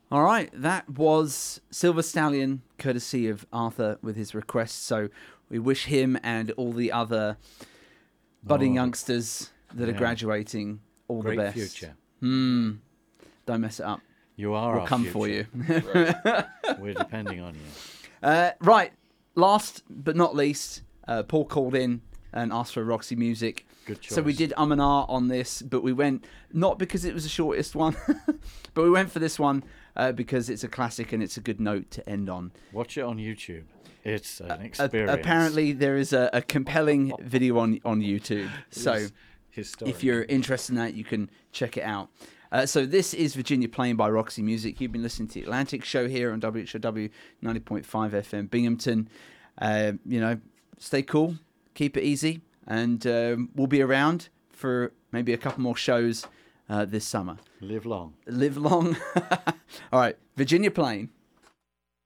All right, that was Silver Stallion, courtesy of Arthur with his request. So we wish him and all the other budding youngsters that are graduating all the best. Great future. Don't mess it up. You are We'll our come future. for you. We're depending on you. Right, last but not least, Paul called in and asked for Roxy music. Good choice. So we did and ah on this, but we went, not because it was the shortest one, but we went for this one because it's a classic and it's a good note to end on. Watch it on YouTube. It's an experience. Apparently there is a compelling video on YouTube. So historic. if you're interested in that, you can check it out. So this is Virginia Plain by Roxy Music. You've been listening to the Atlantic Show here on WHW 90.5 FM Binghamton. Stay cool, keep it easy, and we'll be around for maybe a couple more shows this summer. Live long. Live long. All right, Virginia Plain.